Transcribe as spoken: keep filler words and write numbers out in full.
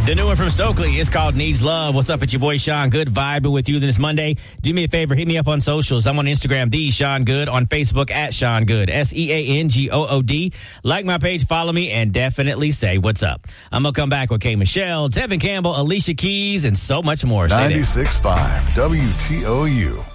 The new one from Stokely is called Needs Love. What's up? It's your boy Sean Good vibing with you this Monday. Do me a favor, hit me up on socials. I'm on Instagram, the Sean Good, on Facebook at Sean Good, S E A N G O O D. Like my page, follow me, and definitely say what's up. I'm going to come back with K. Michelle, Tevin Campbell, Alicia Keys, and so much more. ninety-six point five W T O U.